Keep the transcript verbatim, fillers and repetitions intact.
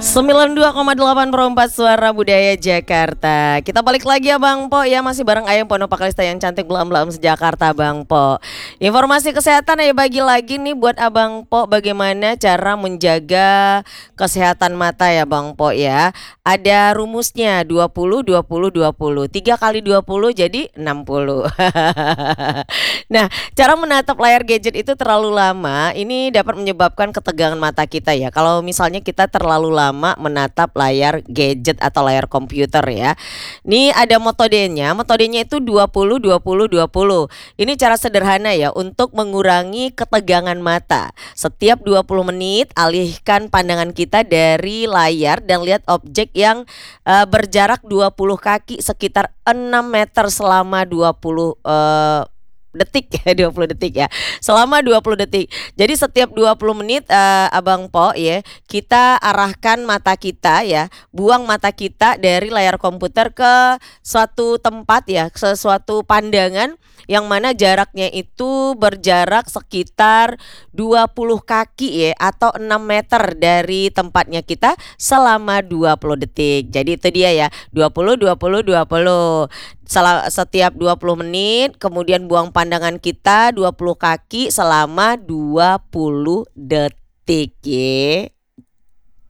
sembilan puluh dua koma delapan perempat Suara Budaya Jakarta. Kita balik lagi ya Bang Po ya, masih bareng Ayang Pono Pakalista yang cantik belam-belam sejakarta Bang Po. Informasi kesehatan ya bagi lagi nih buat Abang Po, bagaimana cara menjaga kesehatan mata ya Bang Po ya. Ada rumusnya dua puluh dua puluh dua puluh. tiga kali dua puluh jadi enam puluh. Nah, cara menatap layar gadget itu terlalu lama ini dapat menyebabkan ketegangan mata kita ya. Kalau misalnya kita terlalu lama menatap layar gadget atau layar komputer ya. Ini ada metodenya. Metodenya itu dua puluh dua puluh dua puluh. Ini cara sederhana ya untuk mengurangi ketegangan mata. Setiap dua puluh menit alihkan pandangan kita dari layar dan lihat objek yang uh, berjarak dua puluh kaki sekitar enam meter selama dua puluh uh, detik ya, dua puluh detik ya. Selama dua puluh detik. Jadi setiap dua puluh menit uh, Abang Po ya, kita arahkan mata kita ya, buang mata kita dari layar komputer ke suatu tempat ya, sesuatu pandangan yang mana jaraknya itu berjarak sekitar dua puluh kaki ya, atau enam meter dari tempatnya kita selama dua puluh detik. Jadi itu dia ya, dua puluh dua puluh dua puluh. Setiap dua puluh menit, kemudian buang pandangan kita dua puluh kaki selama dua puluh detik ya.